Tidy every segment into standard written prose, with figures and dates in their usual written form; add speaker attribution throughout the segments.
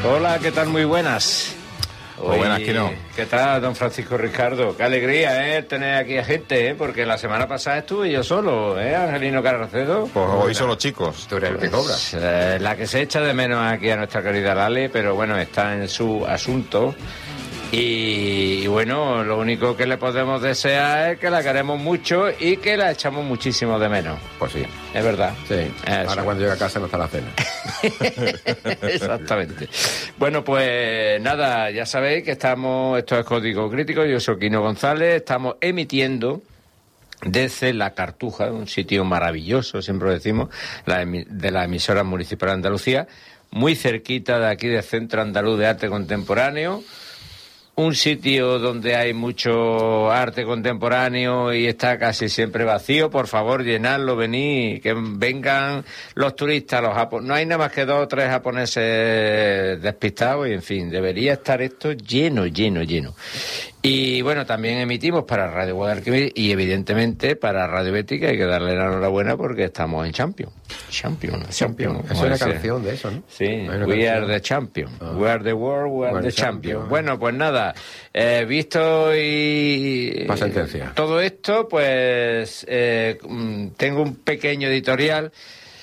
Speaker 1: Hola, ¿qué tal? Muy buenas.
Speaker 2: Muy buenas, Quino.
Speaker 1: ¿Qué tal, don Francisco Ricardo? Qué alegría, tener aquí a gente, porque la semana pasada estuve yo solo, Angelino Carracedo.
Speaker 2: Pues hoy son los chicos.
Speaker 3: Tú eres el que cobras.
Speaker 1: La que se echa de menos aquí a nuestra querida Lale, pero bueno, está en su asunto. Y bueno, lo único que le podemos desear es que la queremos mucho y que la echamos muchísimo de menos.
Speaker 3: Pues sí.
Speaker 1: Es verdad.
Speaker 3: Sí.
Speaker 1: Eso.
Speaker 3: Ahora cuando llegue a casa no está la cena.
Speaker 1: Exactamente. Bueno, pues nada, ya sabéis que esto es Código Crítico, yo soy Quino González, estamos emitiendo desde La Cartuja, un sitio maravilloso, siempre lo decimos, de la emisora municipal de Andalucía, muy cerquita de aquí del Centro Andaluz de Arte Contemporáneo. Un sitio donde hay mucho arte contemporáneo y está casi siempre vacío. Por favor, llenadlo, venid, que vengan los turistas, los japoneses. No hay nada más que 2 o 3 japoneses despistados y, en fin, debería estar esto lleno. Y, bueno, también emitimos para Radio Guadalquivir y, evidentemente, para Radio Betis, que hay que darle la enhorabuena porque estamos en Champions. Champions.
Speaker 3: Es una canción de eso, ¿no?
Speaker 1: Sí, we are the champion. We are the world, we are the champion. Bueno, pues nada, visto y
Speaker 3: más sentencia.
Speaker 1: Todo esto, pues tengo un pequeño editorial.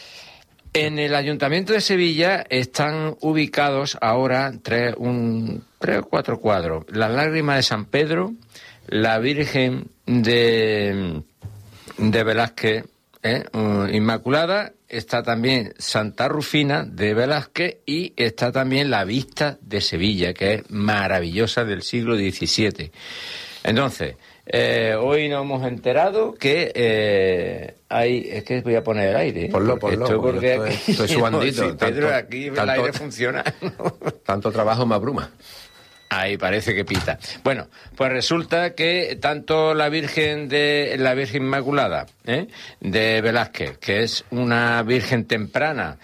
Speaker 1: En el Ayuntamiento de Sevilla están ubicados ahora 3 o 4 cuadros. La Lágrima de San Pedro, la Virgen de Velázquez, Inmaculada, está también Santa Rufina de Velázquez y está también la Vista de Sevilla, que es maravillosa, del siglo XVII. Entonces, hoy nos hemos enterado que es que voy a poner el aire.
Speaker 3: Ponlo.
Speaker 1: Estoy
Speaker 3: subandito.
Speaker 1: Sí, Pedro, aquí el aire funciona.
Speaker 3: Tanto trabajo me abruma.
Speaker 1: Ahí parece que pita. Bueno, pues resulta que tanto la Virgen Inmaculada, de Velázquez, que es una virgen temprana,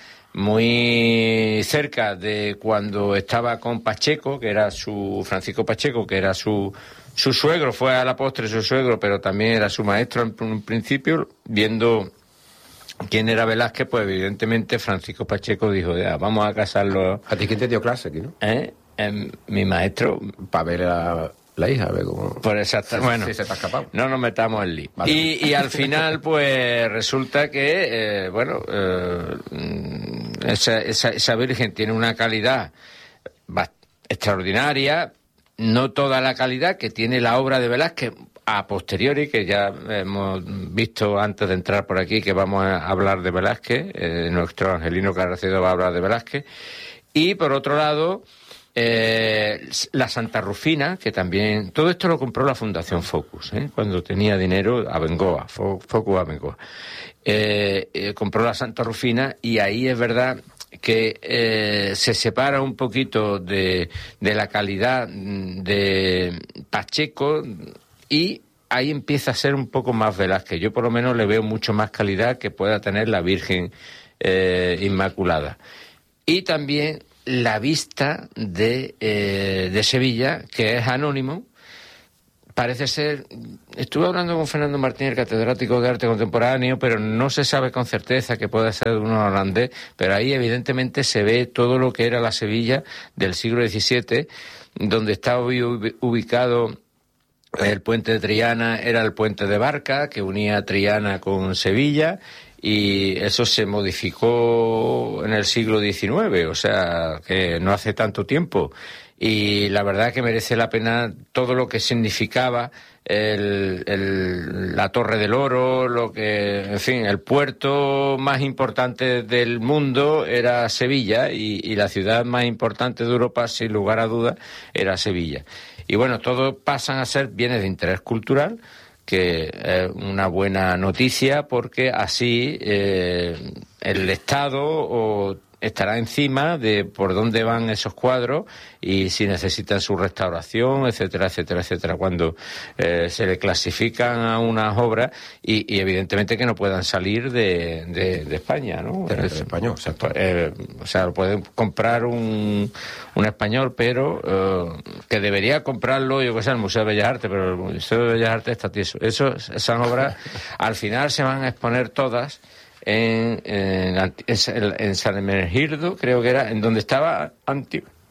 Speaker 1: muy cerca de cuando estaba con Pacheco, que era Francisco Pacheco, que era su suegro, fue a la postre su suegro, pero también era su maestro en un principio, viendo quién era Velázquez, pues evidentemente Francisco Pacheco dijo, ya, vamos a casarlo.
Speaker 3: ¿A ti quién te dio clase aquí, no?
Speaker 1: Mi maestro.
Speaker 3: Para ver a la hija, a ver cómo.
Speaker 1: Por exacto. Bueno,
Speaker 3: sí, se te ha escapado.
Speaker 1: No nos metamos en lío.
Speaker 3: Vale.
Speaker 1: Y al final, pues resulta que, esa virgen tiene una calidad extraordinaria, no toda la calidad que tiene la obra de Velázquez a posteriori, que ya hemos visto antes de entrar por aquí que vamos a hablar de Velázquez, nuestro Angelino Carracedo va a hablar de Velázquez, y por otro lado, la Santa Rufina, que también, todo esto lo compró la Fundación Focus, cuando tenía dinero, Abengoa, Focus Abengoa, compró la Santa Rufina, y ahí es verdad que se separa un poquito de la calidad de Pacheco, y ahí empieza a ser un poco más Velázquez. Yo por lo menos le veo mucho más calidad que pueda tener la Virgen Inmaculada. Y también la Vista de Sevilla, que es anónimo. Parece ser, estuve hablando con Fernando Martín, el catedrático de arte contemporáneo, pero no se sabe con certeza que pueda ser de un holandés, pero ahí evidentemente se ve todo lo que era la Sevilla del siglo XVII, donde estaba ubicado el puente de Triana, era el puente de Barca, que unía Triana con Sevilla, y eso se modificó en el siglo XIX, o sea, que no hace tanto tiempo. Y la verdad que merece la pena todo lo que significaba la Torre del Oro, en fin, el puerto más importante del mundo era Sevilla, y la ciudad más importante de Europa, sin lugar a dudas, era Sevilla. Y bueno, todo pasan a ser bienes de interés cultural, que es una buena noticia, porque así el Estado estará encima de por dónde van esos cuadros y si necesitan su restauración, etcétera, etcétera, etcétera, cuando se le clasifican a unas obras y evidentemente que no puedan salir de España, ¿no?
Speaker 3: De español, exacto.
Speaker 1: O sea, lo pueden comprar un español, pero que debería comprarlo, yo que sé, el Museo de Bellas Artes, pero el Museo de Bellas Artes está tieso. Esas obras al final se van a exponer todas en San Hermenegildo, creo que era, en donde estaba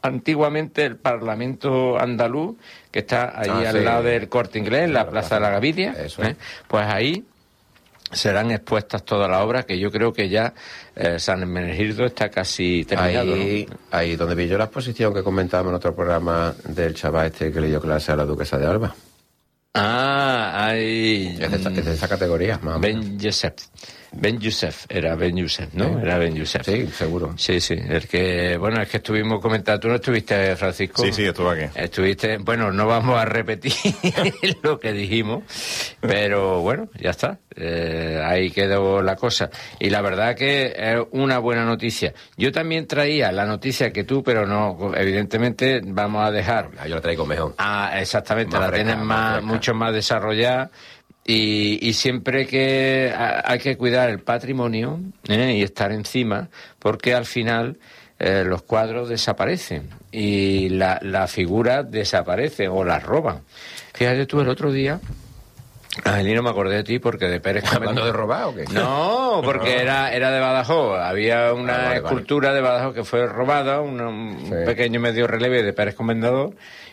Speaker 1: antiguamente el Parlamento andaluz, que está ahí al
Speaker 3: sí.
Speaker 1: lado del Corte Inglés, en la Plaza de la Gavidia.
Speaker 3: Eso es.
Speaker 1: Pues ahí serán expuestas todas las obras, que yo creo que ya San Hermenegildo está casi terminado,
Speaker 3: Ahí,
Speaker 1: ¿no?
Speaker 3: ahí donde vi yo la exposición que comentábamos en otro programa del chaval que le dio clase a la duquesa de Alba.
Speaker 1: Ah, ahí...
Speaker 3: Es de esa categoría, más o menos.
Speaker 1: Ben Youssef, ¿no?
Speaker 3: Sí.
Speaker 1: Era Ben Youssef.
Speaker 3: Sí, seguro.
Speaker 1: Sí, el que, bueno, es que estuvimos comentando, ¿tú no estuviste, Francisco?
Speaker 2: Sí, estuve aquí.
Speaker 1: Estuviste, bueno, no vamos a repetir lo que dijimos, pero bueno, ya está, ahí quedó la cosa. Y la verdad que es una buena noticia. Yo también traía la noticia que tú, pero no, evidentemente vamos a dejar...
Speaker 3: Yo la traigo mejor.
Speaker 1: Ah, exactamente,
Speaker 3: Más
Speaker 1: la
Speaker 3: fresca,
Speaker 1: tienes
Speaker 3: más fresca.
Speaker 1: mucho más desarrollada. Y siempre que hay que cuidar el patrimonio y estar encima, porque al final los cuadros desaparecen y la figura desaparece o las roban. Fíjate tú, el otro día, Angelino, me acordé de ti porque de Pérez
Speaker 3: ¿Hablando de robar o qué?
Speaker 1: No, porque era de Badajoz. Había una
Speaker 3: vale.
Speaker 1: escultura de Badajoz que fue robada, un
Speaker 3: Sí.
Speaker 1: pequeño medio relieve de Pérez Comendador,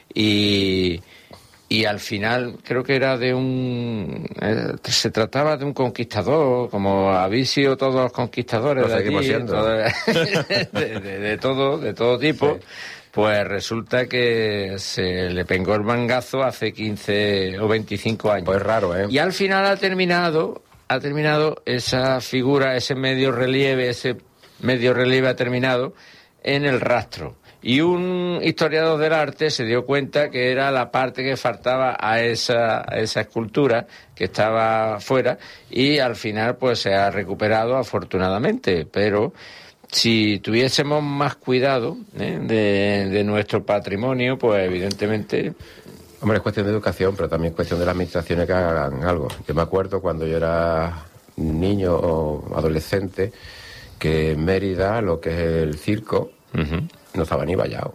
Speaker 1: y al final creo que era de se trataba de un conquistador, como habéis sido todos los conquistadores
Speaker 3: Lo
Speaker 1: de
Speaker 3: seguimos
Speaker 1: allí,
Speaker 3: siendo.
Speaker 1: de todo tipo.
Speaker 3: Sí.
Speaker 1: Pues resulta que se le pegó el mangazo hace 15 o 25 años.
Speaker 3: Pues raro, ¿eh?
Speaker 1: Y al final ha terminado esa figura, ese medio relieve ha terminado en el rastro. Y un historiador del arte se dio cuenta que era la parte que faltaba a esa escultura que estaba fuera, y al final pues se ha recuperado afortunadamente, pero si tuviésemos más cuidado de nuestro patrimonio, pues evidentemente...
Speaker 3: Hombre, es cuestión de educación, pero también es cuestión de las administraciones que hagan algo. Yo me acuerdo cuando yo era niño o adolescente que en Mérida, lo que es el circo, no estaba ni vallado.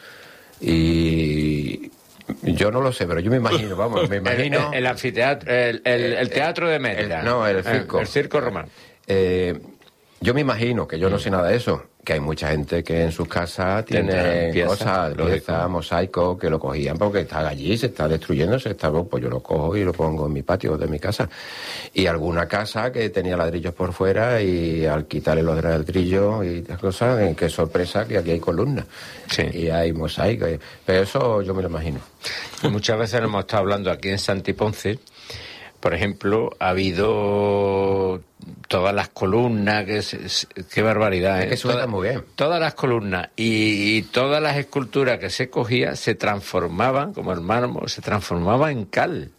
Speaker 3: Y yo no lo sé, pero yo me imagino, vamos, me imagino...
Speaker 1: El anfiteatro, el teatro de Mérida.
Speaker 3: el circo.
Speaker 1: El circo romano.
Speaker 3: Yo me imagino, que yo no sé nada de eso, que hay mucha gente que en sus casas tiene cosas, piezas, mosaicos, que lo cogían porque está allí, se está destruyendo, pues yo lo cojo y lo pongo en mi patio de mi casa. Y alguna casa que tenía ladrillos por fuera y al quitarle los ladrillos y las cosas, qué sorpresa que aquí hay columnas.
Speaker 1: Sí.
Speaker 3: Y hay mosaicos. Pero eso yo me lo imagino.
Speaker 1: Muchas veces hemos estado hablando aquí en Santiponce. Por ejemplo, ha habido todas las columnas, qué barbaridad,
Speaker 3: Es que suena muy bien.
Speaker 1: Todas las columnas y todas las esculturas que se cogían se transformaban, como el mármol, se transformaba en cal.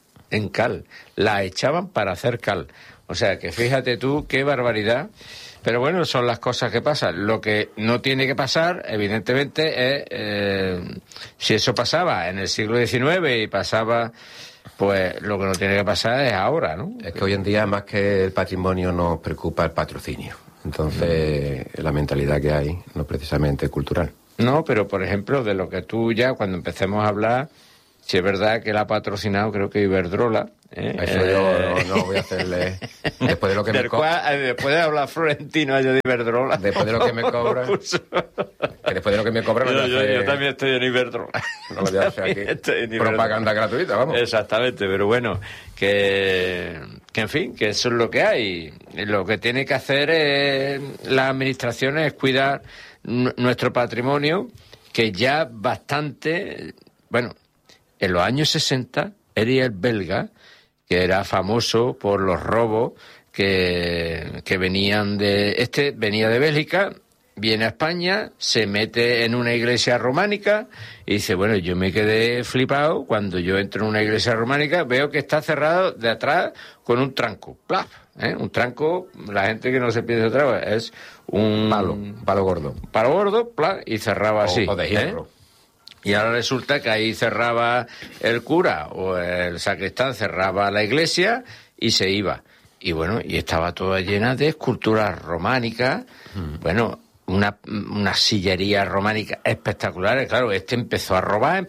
Speaker 1: La echaban para hacer cal. O sea, que fíjate tú qué barbaridad. Pero bueno, son las cosas que pasan. Lo que no tiene que pasar, evidentemente, es... si eso pasaba en el siglo XIX y pasaba... Pues lo que no tiene que pasar es ahora, ¿no?
Speaker 3: Es que hoy en día más que el patrimonio nos preocupa el patrocinio. Entonces, la mentalidad que hay no es precisamente cultural.
Speaker 1: No, pero por ejemplo, de lo que tú ya, cuando empecemos a hablar, si es verdad que la ha patrocinado, creo que Iberdrola.
Speaker 3: Eso yo no voy a hacerle... Después de lo que me cobra...
Speaker 1: Después de hablar Florentino yo de Iberdrola.
Speaker 3: Después de lo que me cobra... que después de lo que me cobra...
Speaker 1: Yo también estoy en Iberdrola.
Speaker 3: No lo voy a hacer aquí. Propaganda gratuita, vamos.
Speaker 1: Exactamente, pero bueno, que en fin, que eso es lo que hay. Lo que tiene que hacer las administraciones es cuidar nuestro patrimonio, que ya bastante... Bueno, en los años 60, Eriel Belga, que era famoso por los robos que venían venía de Bélgica, viene a España, se mete en una iglesia románica y dice, bueno, yo me quedé flipado cuando yo entro en una iglesia románica, veo que está cerrado de atrás con un tranco. ¡Plaf! Un tranco, la gente que no se piensa otra vez, es un
Speaker 3: palo gordo.
Speaker 1: Palo gordo, ¡plaf! Y cerraba así.
Speaker 3: O de hierro.
Speaker 1: Y ahora resulta que ahí cerraba el cura o el sacristán, cerraba la iglesia y se iba. Y bueno, y estaba toda llena de esculturas románicas, bueno, una sillería románica espectaculares. Claro, empezó a robar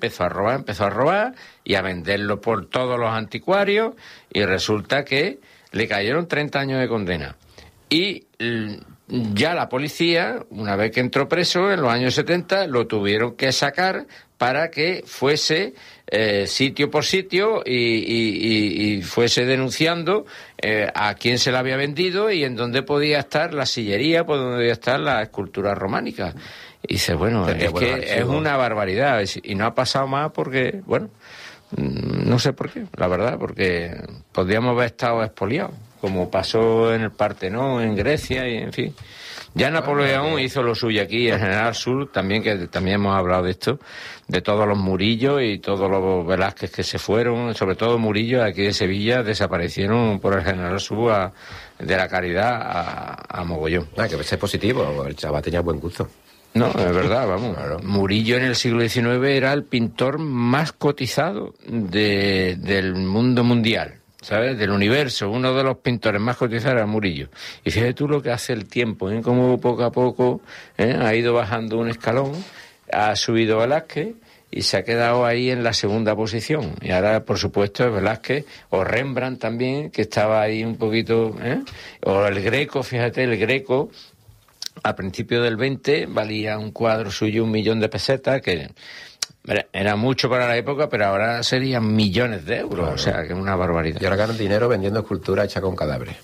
Speaker 1: y a venderlo por todos los anticuarios, y resulta que le cayeron 30 años de condena. Y ya la policía, una vez que entró preso en los años 70, lo tuvieron que sacar para que fuese sitio por sitio y fuese denunciando a quién se la había vendido y en dónde podía estar la sillería, por dónde podía estar la escultura románica. Y dice, bueno, es que es una barbaridad. Y no ha pasado más porque, bueno, no sé por qué, la verdad, porque podríamos haber estado expoliados, como pasó en el Partenón, en Grecia, y en fin. Ya Napoleón hizo lo suyo aquí, en General Sur, también, que también hemos hablado de esto, de todos los Murillos y todos los Velázquez que se fueron, sobre todo Murillo aquí de Sevilla, desaparecieron por el General Sur de la Caridad a mogollón.
Speaker 3: Que es positivo, el chaval tenía buen gusto.
Speaker 1: No, es verdad, vamos. Claro. Murillo en el siglo XIX era el pintor más cotizado del mundo mundial, ¿sabes? Del universo. Uno de los pintores más cotizados era Murillo. Y fíjate tú lo que hace el tiempo, ¿eh? Cómo poco a poco ha ido bajando un escalón, ha subido Velázquez y se ha quedado ahí en la segunda posición. Y ahora, por supuesto, es Velázquez, o Rembrandt también, que estaba ahí un poquito, o el Greco, fíjate, el Greco, a principios del 20 valía un cuadro suyo 1 millón de pesetas, que era mucho para la época, pero ahora serían millones de euros, claro. O sea, que es una barbaridad.
Speaker 3: Y ahora ganan dinero vendiendo escultura hecha con cadáveres.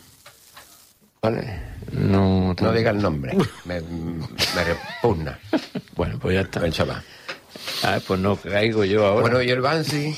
Speaker 1: Vale. No
Speaker 3: diga el nombre, me repugna.
Speaker 1: Bueno, pues ya está.
Speaker 3: Ven, chaval.
Speaker 1: Pues no caigo yo ahora.
Speaker 3: Bueno, y el Banksy,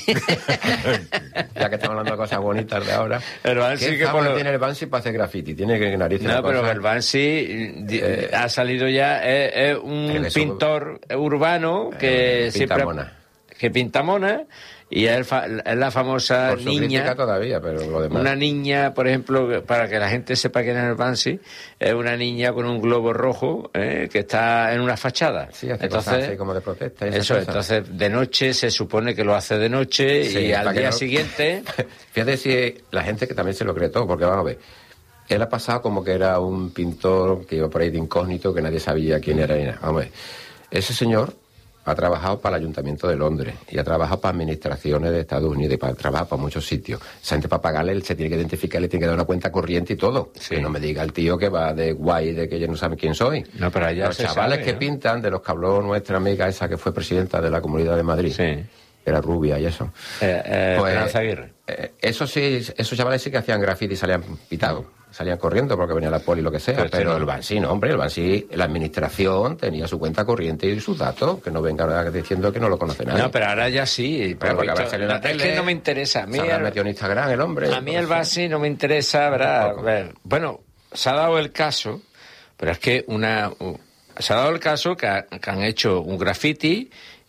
Speaker 3: ya que estamos hablando de cosas bonitas de ahora.
Speaker 1: El Banksy,
Speaker 3: ¿qué fama tiene el Banksy para hacer graffiti? Tiene que narices.
Speaker 1: No, pero el Banksy ha salido ya, es un pintor urbano que siempre que pinta mona. Y es la famosa
Speaker 3: por su
Speaker 1: niña.
Speaker 3: Crítica todavía, pero lo demás.
Speaker 1: Una niña, por ejemplo, para que la gente sepa quién es el Banksy, es una niña con un globo rojo que está en una fachada.
Speaker 3: Sí, hace cosas así como de protesta.
Speaker 1: Eso, entonces de noche se supone que lo hace de noche, sí, y al día siguiente.
Speaker 3: Fíjate si la gente que también se lo cree todo, porque vamos a ver. Él ha pasado como que era un pintor que iba por ahí de incógnito, que nadie sabía quién era ni nada. Vamos a ver. Ese señor ha trabajado para el Ayuntamiento de Londres y ha trabajado para administraciones de Estados Unidos y ha trabajado para muchos sitios. Esa gente, para pagarle, él se tiene que identificar, le tiene que dar una cuenta corriente y todo. Sí. Que no me diga el tío que va de guay, de que yo no sabe quién soy.
Speaker 1: No, pero allá
Speaker 3: los chavales sabe, que pintan, de los que habló nuestra amiga esa que fue presidenta de la Comunidad de Madrid.
Speaker 1: Sí.
Speaker 3: Era rubia y eso.
Speaker 1: Esperanza Aguirre.
Speaker 3: Eso sí, esos chavales sí que hacían graffiti y salían pitados. Salían corriendo porque venía la poli y lo que sea, pero el Banksy no, hombre, el Banksy, la administración tenía su cuenta corriente y sus datos, que no venga diciendo que no lo conoce nadie.
Speaker 1: No, pero ahora ya sí.
Speaker 3: Pero porque habrá salido en la tele,
Speaker 1: es que no me interesa. A mí
Speaker 3: se habrá metido en Instagram el hombre.
Speaker 1: A mí el Banksy no me interesa, ¿verdad? Bueno, se ha dado el caso, pero es que se ha dado el caso que han hecho un graffiti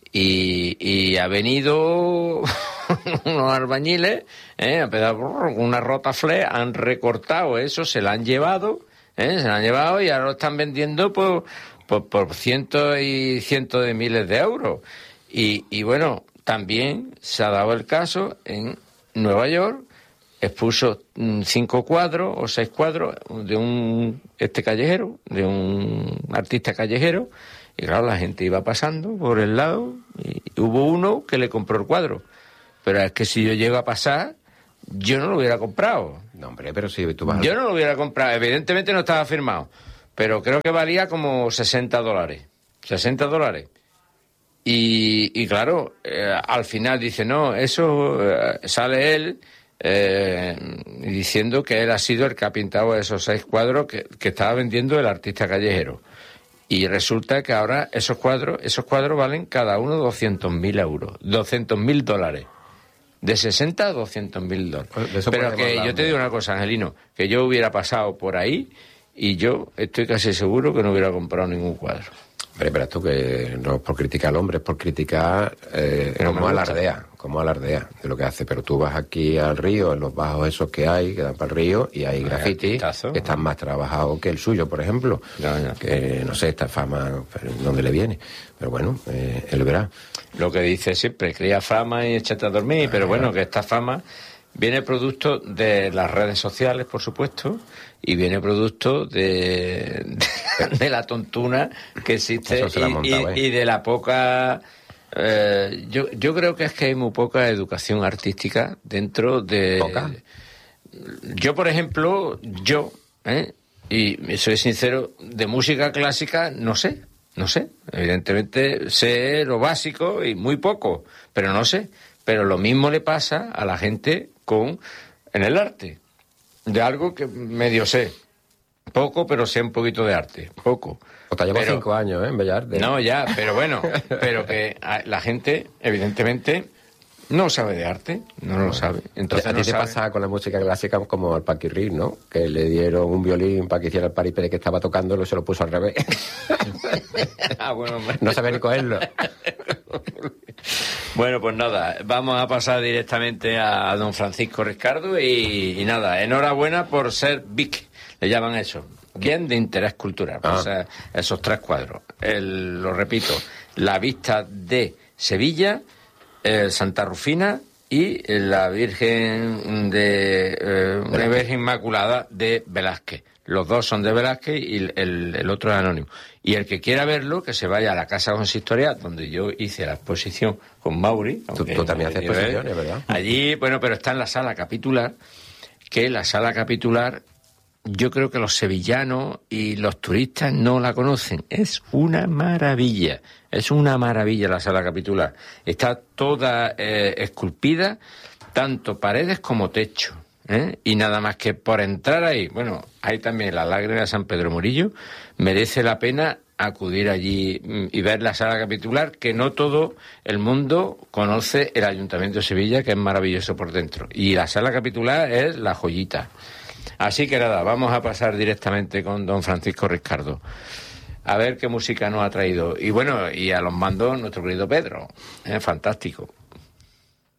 Speaker 1: y ha venido unos albañiles, una rotaflé, han recortado eso, se la han llevado y ahora lo están vendiendo por cientos y cientos de miles de euros. Y bueno, también se ha dado el caso en Nueva York, expuso 5 cuadros o 6 cuadros de un callejero, de un artista callejero. Y claro, la gente iba pasando por el lado y hubo uno que le compró el cuadro. Pero es que si yo llego a pasar, yo no lo hubiera comprado.
Speaker 3: No, hombre, pero si tú vas...
Speaker 1: Yo no lo hubiera comprado. Evidentemente no estaba firmado. Pero creo que valía como $60. $60. Y claro, al final dice, no, eso sale él diciendo que él ha sido el que ha pintado esos 6 cuadros que estaba vendiendo el artista callejero. Y resulta que ahora esos cuadros valen cada uno 200.000 euros, $200.000. De 60 a $200.000. Pero que yo te digo una cosa, Angelino, que yo hubiera pasado por ahí y yo estoy casi seguro que no hubiera comprado ningún cuadro.
Speaker 3: Pero espera tú, que no es por criticar al hombre, es por criticar cómo alardea de lo que hace. Pero tú vas aquí al río, en los bajos esos que hay, que dan para el río, y hay graffiti que están más trabajados que el suyo, por ejemplo. Que no sé, esta fama, ¿dónde le viene? Pero bueno, él verá.
Speaker 1: Lo que dice siempre, cría fama y échate a dormir, pero bueno, que esta fama viene producto de las redes sociales, por supuesto, y viene producto de la tontuna que existe y de la poca... yo creo que es que hay muy poca educación artística dentro de...
Speaker 3: ¿Poca?
Speaker 1: Yo, por ejemplo, Y soy sincero, de música clásica no sé. Evidentemente sé lo básico y muy poco, pero no sé. Pero lo mismo le pasa a la gente en el arte, de algo que medio sé. Poco, pero sé un poquito de arte, poco.
Speaker 3: O te llevo 5 años, en Bellas Artes.
Speaker 1: No, ya, pero bueno, pero que la gente, evidentemente, no sabe de arte, no lo sabe. Entonces,
Speaker 3: a ti te pasa con la música clásica como al Paquirri, ¿no? Que le dieron un violín para que hiciera el paripé que estaba tocando y se lo puso al revés.
Speaker 1: Bueno,
Speaker 3: no sabe ni cogerlo.
Speaker 1: Bueno, pues nada, vamos a pasar directamente a don Francisco Riscardo y nada, enhorabuena por ser BIC, le llaman eso, bien de interés cultural. O sea, esos 3 cuadros. Lo repito, la vista de Sevilla, Santa Rufina y la Virgen una Virgen Inmaculada de Velázquez. Los 2 son de Velázquez y el otro es anónimo. Y el que quiera verlo, que se vaya a la Casa Consistorial, donde yo hice la exposición con Mauri.
Speaker 3: Tú también haces exposiciones, ¿verdad?
Speaker 1: Allí, bueno, pero está en la sala capitular, que la sala capitular, yo creo que los sevillanos y los turistas no la conocen. Es una maravilla la sala capitular. Está toda esculpida, tanto paredes como techo. Y nada más que por entrar ahí, bueno, hay también la lágrima de San Pedro Murillo, merece la pena acudir allí y ver la sala capitular, que no todo el mundo conoce el Ayuntamiento de Sevilla, que es maravilloso por dentro. Y la sala capitular es la joyita. Así que nada, vamos a pasar directamente con don Francisco Riscardo. A ver qué música nos ha traído. Y bueno, y a los mandos nuestro querido Pedro. Fantástico.